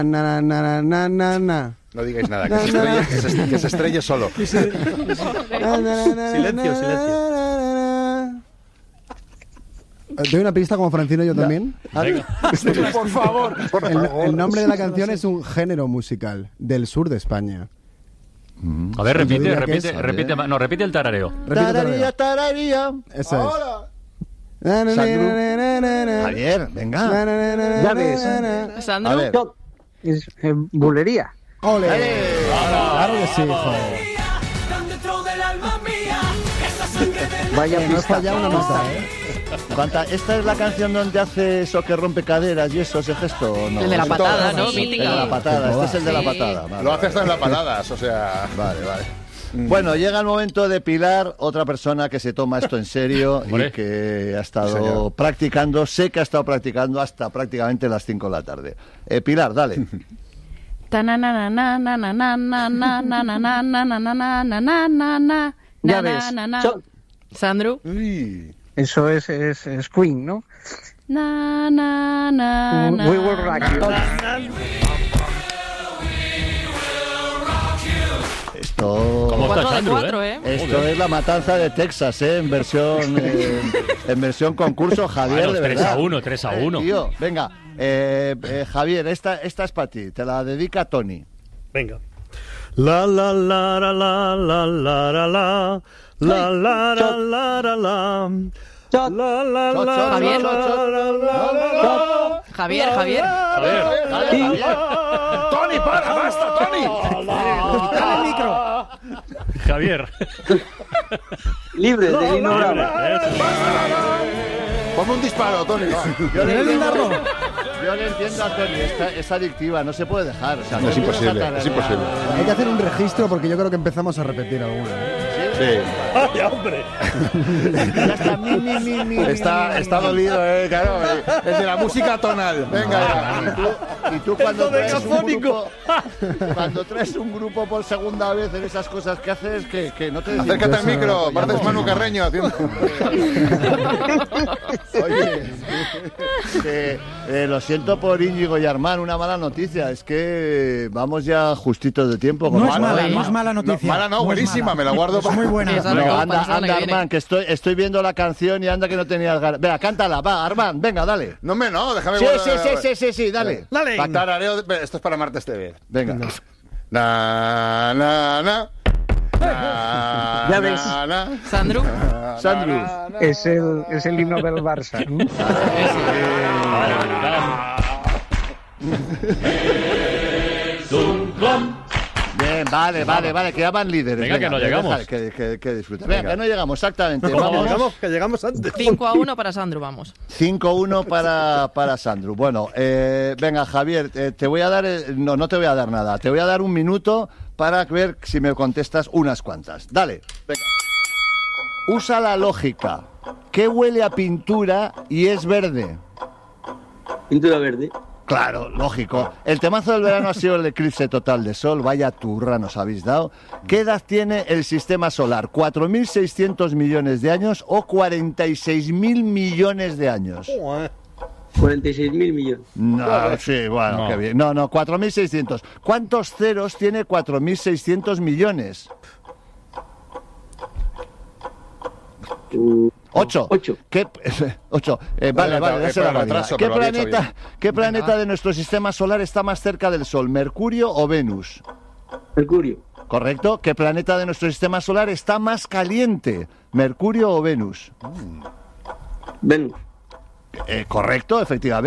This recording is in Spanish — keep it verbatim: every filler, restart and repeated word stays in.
Na, na, na, na, na, na. No digáis nada, que se estrelle, que se, que se estrelle solo. Silencio, silencio. ¿Doy una pista como Francino yo también? Por favor, por El, favor. el nombre de la canción es un género musical del sur de España. A ver, Yo repite, diría que repite, es- repite, no, repite el tarareo. Repite otra Tararía, vez. tararía. Eso Ahora. es. Javier, venga. Ya ves. A Sandro. ver. Yo, es eh, bulería. ¡Ole! Claro que sí, hijo. Vaya No has pista. fallado una nota, ¿eh? ¿Cuánta- ¿Esta es la canción donde hace eso que rompe caderas y eso, ese gesto? ¿O no? El de la patada, ¿no? El de Mítica. la patada, este es el de la Sí. patada. Vale, Lo hace vale. hasta en las paladas, o sea... Vale, vale. Bueno, llega el momento de Pilar, otra persona que se toma esto en serio y Hombre. que ha estado Señor. practicando, sé que ha estado practicando hasta prácticamente las cinco de la tarde. Eh, Pilar, dale. Ya ves. Yo- Sandro. Uy. Eso es, es, es Queen, ¿no? Na, na, na, na, We will rock you. Esto... ¿Cómo está Cuatro de Sandro, cuatro, eh? ¿eh? Esto es la matanza de Texas, ¿eh? En versión, eh, en versión concurso, Javier, Bueno, de tres verdad. a uno, tres a uno. Eh, tío, venga, eh, eh, Javier, esta, esta es para ti, te la dedica Tony. Venga. La la la la la la la la la la la la la la la Shot. la la Shot, la shot, Javier. la la la la la. Javier, Javier. A ver. Dale, Javier. ¡Tony, para, basta, Tony! Quítale el micro. Javier. Libre de ignorar. Ponme un disparo, Tony. va. Yo le entiendo, yo le entiendo a Tony, esta- es adictiva, no se puede dejar. O sea, No, es no empiezas a imposible, tararear. es imposible. Hay que hacer un registro porque yo creo que empezamos a repetir alguna. ¿eh? Sí. ¡Ay, hombre! Ya está, mi, mi, mi, mi, Está, mi, mi. está dolido, eh, claro. eh. Es de la música tonal. Venga, Y tú, y tú cuando Esto traes un megafónico. grupo, cuando traes un grupo por segunda vez en esas cosas que haces, que, que no te decimos. acércate al Yo micro. soy- Pareces Manu Carreño haciendo... Oye, que, eh, lo siento por Íñigo y Armán, una mala noticia, es que vamos ya justitos de tiempo. con No los es malos. mala, no es mala No, noticia. mala no, es buenísima, mala. me la guardo Es para... muy buena. Esa- No, Para anda, la semana anda, que viene. Armán, que estoy, estoy viendo la canción y anda que no tenías ganas. Venga, cántala, va, Armán, venga, dale. No, me no, déjame Sí, guardar- sí, sí, sí, sí, sí, dale. ¡Dale! Pa- tarareo de- Esto es para Martes T V. Venga. Na, na, na. Na, Ya ves. na, na. Sandro. Sandro. Na, na, Es el, es el himno del Barça. ¿no? Bien, vale, vale, vale, que ya van líderes. Venga, que no deja- llegamos. Que, que, que disfruten. Venga, que no llegamos, exactamente. Vamos. Llegamos, que llegamos antes. cinco a uno para Sandro, vamos. cinco uno para, para Sandro. Bueno, eh, venga, Javier, eh, te voy a dar... eh, no, no te voy a dar nada. Te voy a dar un minuto para ver si me contestas unas cuantas. Dale, venga. Usa la lógica. ¿Qué huele a pintura y es verde? Pintura verde. Claro, lógico. El temazo del verano ha sido el eclipse total de sol. Vaya turra nos habéis dado. ¿Qué edad tiene el sistema solar? ¿cuatro mil seiscientos millones de años o cuarenta y seis mil millones de años? cuarenta y seis mil millones. No, sí, bueno, No. qué bien. No, no, cuatro mil seiscientos. ¿Cuántos ceros tiene cuatro mil seiscientos millones? Ocho. Ocho. ¿Qué, ocho. Eh, vale, Vale, vale, eh, dásela pero rápida. retraso, ¿Qué pero lo había hecho planeta, ¿qué planeta de nuestro sistema solar está más cerca del Sol? ¿Mercurio o Venus? Mercurio. ¿Correcto? ¿Qué planeta de nuestro sistema solar está más caliente? ¿Mercurio o Venus? Venus. Eh, correcto, efectivamente.